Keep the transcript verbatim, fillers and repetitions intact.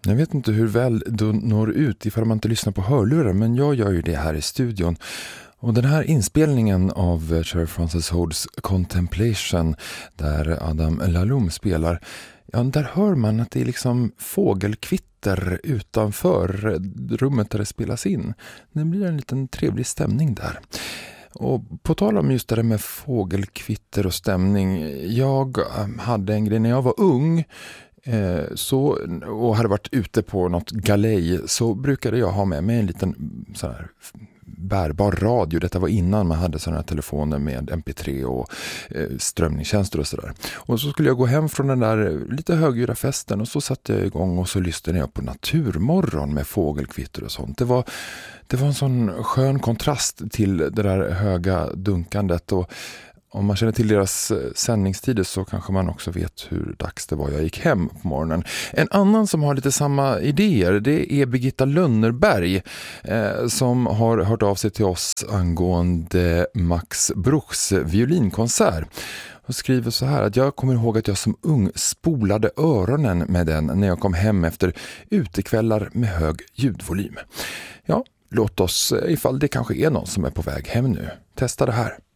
Jag vet inte hur väl du når ut ifall man inte lyssnar på hörlurar, men jag gör ju det här i studion. Och den här inspelningen av Cherry Francis Hodes Contemplation, där Adam Laloum spelar, ja, där hör man att det är liksom fågelkvitter utanför rummet där det spelas in. Det blir en liten trevlig stämning där. Och på tal om just det där med fågelkvitter och stämning, jag hade en grej när jag var ung så, och hade varit ute på något galej, så brukade jag ha med mig en liten sån här bärbar radio. Detta var innan man hade sådana här telefoner med M P tre och eh, strömningstjänster och sådär. Och så skulle jag gå hem från den där lite högljudda festen, och så satte jag igång och så lyssnade jag på Naturmorgon med fågelkvitter och sånt. Det var, det var en sån skön kontrast till det där höga dunkandet, och om man känner till deras sändningstider så kanske man också vet hur dags det var jag gick hem på morgonen. En annan som har lite samma idéer, det är Birgitta Lönnerberg eh, som har hört av sig till oss angående Max Bruchs violinkonsert. Och skriver så här att jag kommer ihåg att jag som ung spolade öronen med den när jag kom hem efter utekvällar med hög ljudvolym. Ja, låt oss, ifall det kanske är någon som är på väg hem nu, testa det här.